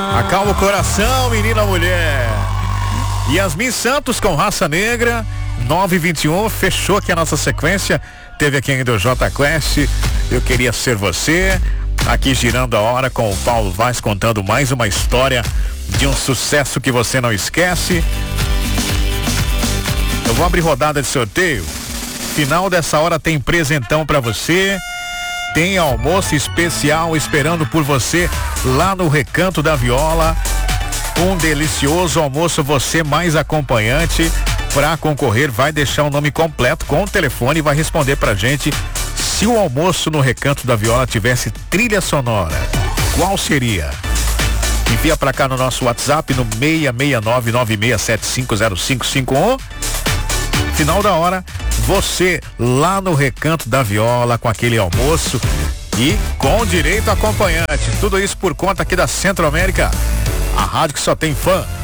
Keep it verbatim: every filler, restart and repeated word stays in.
Acalma o coração, menina, mulher. Yasmin Santos com Raça Negra, nove e vinte e um, fechou aqui a nossa sequência. Teve aqui ainda o J Quest, Eu Queria Ser Você. Aqui girando a hora com o Paulo Vaz contando mais uma história de um sucesso que você não esquece. Eu vou abrir rodada de sorteio. Final dessa hora tem presentão pra você. Tem almoço especial esperando por você lá no Recanto da Viola. Um delicioso almoço, você mais acompanhante. Para concorrer, vai deixar o nome completo com o telefone e vai responder pra gente se o almoço no Recanto da Viola tivesse trilha sonora. Qual seria? Envia pra cá no nosso WhatsApp no seis seis nove nove seis sete cinco zero cinco cinco um. Final da hora, você lá no Recanto da Viola com aquele almoço e com direito a acompanhante. Tudo isso por conta aqui da Centro América, a rádio que só tem fã.